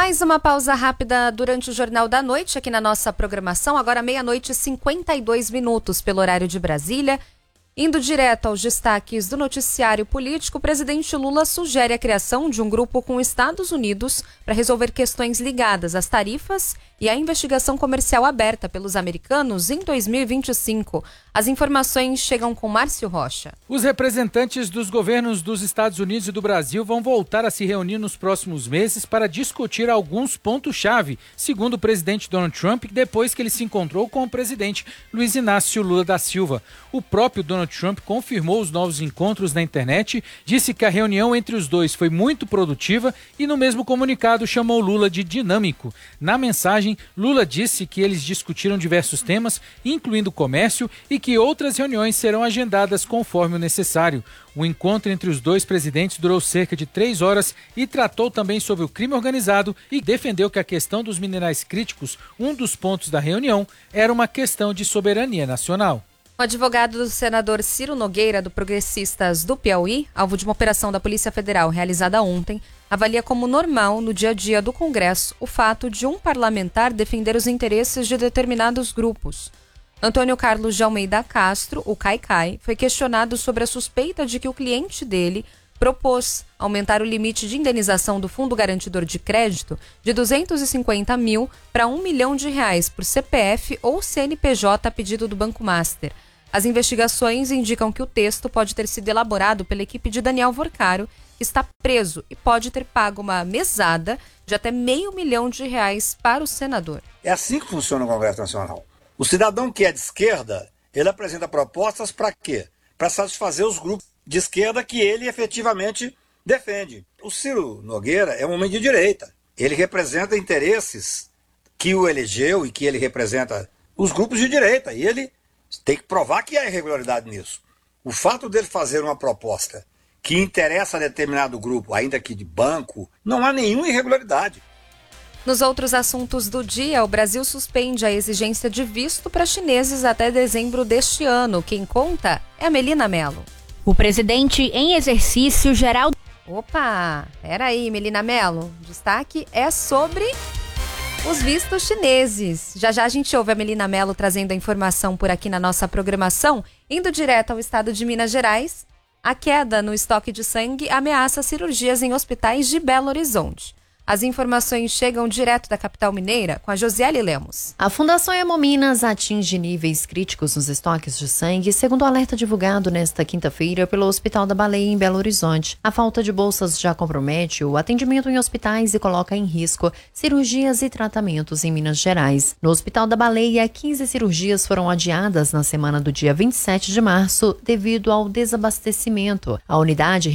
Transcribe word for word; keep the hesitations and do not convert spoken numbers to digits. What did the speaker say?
Mais uma pausa rápida durante o Jornal da Noite aqui na nossa programação. Agora meia-noite e cinquenta e dois minutos pelo horário de Brasília. Indo direto aos destaques do noticiário político, o presidente Lula sugere a criação de um grupo com os Estados Unidos para resolver questões ligadas às tarifas e à investigação comercial aberta pelos americanos em dois mil e vinte e cinco. As informações chegam com Márcio Rocha. Os representantes dos governos dos Estados Unidos e do Brasil vão voltar a se reunir nos próximos meses para discutir alguns pontos-chave, segundo o presidente Donald Trump, depois que ele se encontrou com o presidente Luiz Inácio Lula da Silva. O próprio Donald Trump confirmou os novos encontros na internet, disse que a reunião entre os dois foi muito produtiva e no mesmo comunicado chamou Lula de dinâmico. Na mensagem, Lula disse que eles discutiram diversos temas, incluindo comércio, e que outras reuniões serão agendadas conforme o necessário. O encontro entre os dois presidentes durou cerca de três horas e tratou também sobre o crime organizado e defendeu que a questão dos minerais críticos, um dos pontos da reunião, era uma questão de soberania nacional. O advogado do senador Ciro Nogueira, do Progressistas do Piauí, alvo de uma operação da Polícia Federal realizada ontem, avalia como normal, no dia a dia do Congresso, o fato de um parlamentar defender os interesses de determinados grupos. Antônio Carlos de Almeida Castro, o Caicai, foi questionado sobre a suspeita de que o cliente dele propôs aumentar o limite de indenização do Fundo Garantidor de Crédito de duzentos e cinquenta mil para um milhão de reais por C P F ou C N P J a pedido do Banco Master. As investigações indicam que o texto pode ter sido elaborado pela equipe de Daniel Vorcaro, que está preso e pode ter pago uma mesada de até meio milhão de reais para o senador. É assim que funciona o Congresso Nacional. O cidadão que é de esquerda, ele apresenta propostas para quê? Para satisfazer os grupos de esquerda que ele efetivamente defende. O Ciro Nogueira é um homem de direita. Ele representa interesses que o elegeu e que ele representa os grupos de direita. E ele tem que provar que há irregularidade nisso. O fato dele fazer uma proposta que interessa a determinado grupo, ainda que de banco, não há nenhuma irregularidade. Nos outros assuntos do dia, o Brasil suspende a exigência de visto para chineses até dezembro deste ano. Quem conta é a Melina Mello. O presidente em exercício, Geraldo... Opa, peraí, Melina Mello. Destaque é sobre os vistos chineses. Já já a gente ouve a Melina Mello trazendo a informação por aqui na nossa programação. Indo direto ao estado de Minas Gerais, a queda no estoque de sangue ameaça cirurgias em hospitais de Belo Horizonte. As informações chegam direto da capital mineira com a Josiele Lemos. A Fundação Hemominas atinge níveis críticos nos estoques de sangue, segundo o alerta divulgado nesta quinta-feira pelo Hospital da Baleia em Belo Horizonte. A falta de bolsas já compromete o atendimento em hospitais e coloca em risco cirurgias e tratamentos em Minas Gerais. No Hospital da Baleia, quinze cirurgias foram adiadas na semana do dia vinte e sete de março devido ao desabastecimento. A unidade